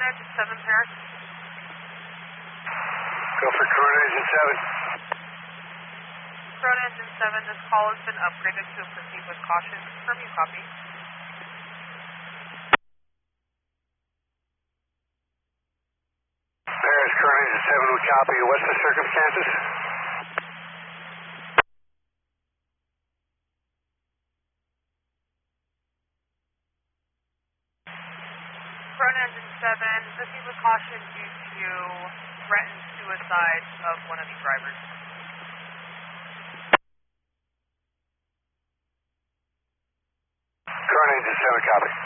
Engine 7, Paris. Go for Corona Engine 7. Corona Engine 7, this call has been upgraded to proceed with caution. Confirm you copy. Paris, Corona Engine 7, we copy. What's the circumstances? Corona Engine 7, proceed with caution due to threatened suicide of one of the drivers. Corona Engine 7, copy.